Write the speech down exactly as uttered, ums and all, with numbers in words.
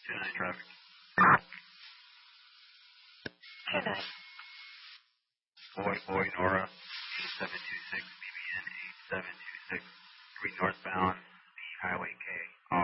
two nine traffic. two nine. Boy, boy, Nora, eight seven two six, B B N eight seven two six, three northbound, B Highway K.